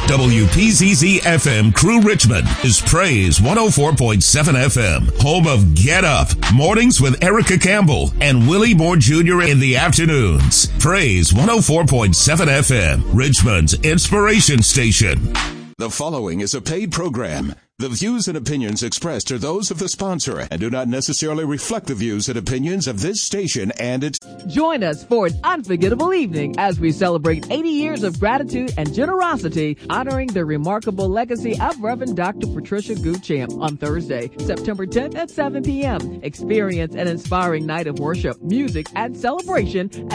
WPZZ FM Crew Richmond is Praise 104.7 FM, home of Get Up, mornings with Erica Campbell and Willie Moore Jr. in the afternoons. Praise 104.7 FM, Richmond's inspiration station. The following is a paid program. The views and opinions expressed are those of the sponsor and do not necessarily reflect the views and opinions of this station and its... Join us for an unforgettable evening as we celebrate 80 years of gratitude and generosity, honoring the remarkable legacy of Reverend Dr. Patricia Guchamp on Thursday, September 10th at 7 p.m. Experience an inspiring night of worship, music, and celebration